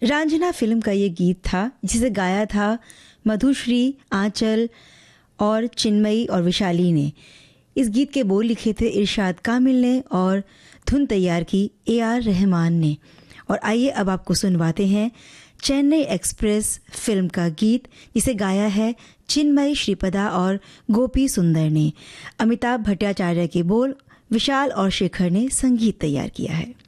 Raanjhanaa film का ये गीत था जिसे गाया था मधुश्री, आंचल और चिन्मयी और विशाली ने। इस गीत के बोल लिखे थे इरशाद कामिल ने और धुन तैयार की AR रहमान ने। और आइए अब आपको सुनवाते हैं चेन्नई एक्सप्रेस फिल्म का गीत जिसे गाया है चिन्मयी श्रीपदा और गोपी सुंदर ने। अमिताभ भट्टाचार्य के बोल, विशाल और शेखर ने संगीत तैयार किया है।